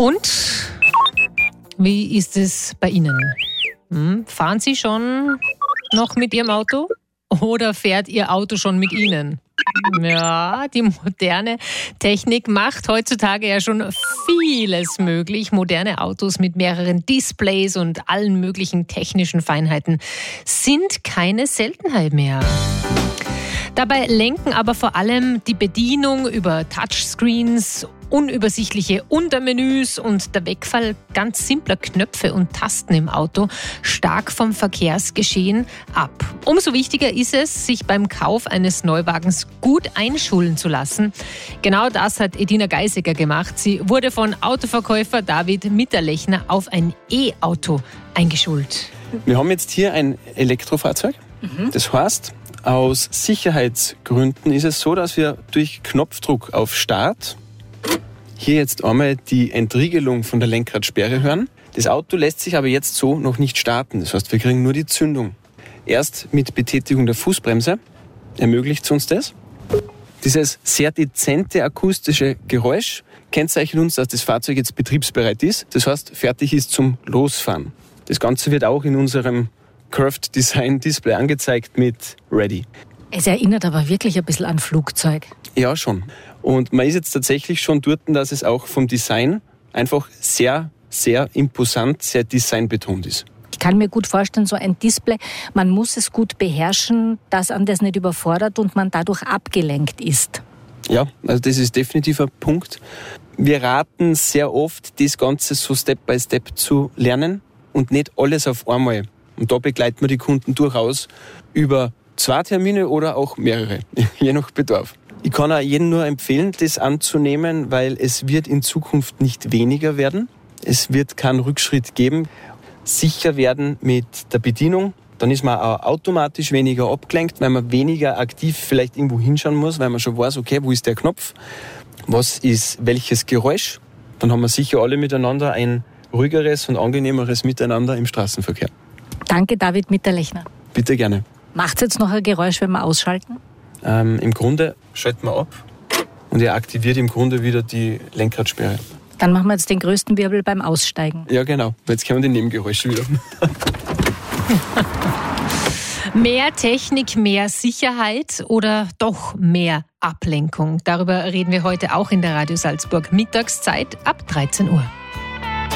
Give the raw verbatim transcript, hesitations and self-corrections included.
Und wie ist es bei Ihnen? Hm, fahren Sie schon noch mit Ihrem Auto oder fährt Ihr Auto schon mit Ihnen? Ja, die moderne Technik macht heutzutage ja schon vieles möglich. Moderne Autos mit mehreren Displays und allen möglichen technischen Feinheiten sind keine Seltenheit mehr. Dabei lenken aber vor allem die Bedienung über Touchscreens, unübersichtliche Untermenüs und der Wegfall ganz simpler Knöpfe und Tasten im Auto stark vom Verkehrsgeschehen ab. Umso wichtiger ist es, sich beim Kauf eines Neuwagens gut einschulen zu lassen. Genau das hat Edina Geisiger gemacht. Sie wurde von Autoverkäufer David Mitterlechner auf ein E-Auto eingeschult. Wir haben jetzt hier ein Elektrofahrzeug. Mhm. Das heißt, aus Sicherheitsgründen ist es so, dass wir durch Knopfdruck auf Start hier jetzt einmal die Entriegelung von der Lenkradsperre hören. Das Auto lässt sich aber jetzt so noch nicht starten. Das heißt, wir kriegen nur die Zündung. Erst mit Betätigung der Fußbremse ermöglicht es uns das. Dieses sehr dezente akustische Geräusch kennzeichnet uns, dass das Fahrzeug jetzt betriebsbereit ist. Das heißt, fertig ist zum Losfahren. Das Ganze wird auch in unserem Curved Design Display angezeigt mit Ready. Es erinnert aber wirklich ein bisschen an Flugzeug. Ja, schon. Und man ist jetzt tatsächlich schon dort, dass es auch vom Design einfach sehr, sehr imposant, sehr designbetont ist. Ich kann mir gut vorstellen, so ein Display, man muss es gut beherrschen, dass man das nicht überfordert und man dadurch abgelenkt ist. Ja, also das ist definitiv ein Punkt. Wir raten sehr oft, das Ganze so Step by Step zu lernen und nicht alles auf einmal. Und da begleiten wir die Kunden durchaus über zwei Termine oder auch mehrere, je nach Bedarf. Ich kann auch jedem nur empfehlen, das anzunehmen, weil es wird in Zukunft nicht weniger werden. Es wird keinen Rückschritt geben. Sicher werden mit der Bedienung, dann ist man auch automatisch weniger abgelenkt, weil man weniger aktiv vielleicht irgendwo hinschauen muss, weil man schon weiß, okay, wo ist der Knopf, was ist welches Geräusch. Dann haben wir sicher alle miteinander ein ruhigeres und angenehmeres Miteinander im Straßenverkehr. Danke, David Mitterlechner. Bitte gerne. Macht es jetzt noch ein Geräusch, wenn wir ausschalten? Ähm, Im Grunde schalten wir ab und er aktiviert im Grunde wieder die Lenkradsperre. Dann machen wir jetzt den größten Wirbel beim Aussteigen. Ja, genau. Jetzt kommen die Nebengeräusche wieder. Mehr Technik, mehr Sicherheit oder doch mehr Ablenkung? Darüber reden wir heute auch in der Radio Salzburg Mittagszeit ab dreizehn Uhr.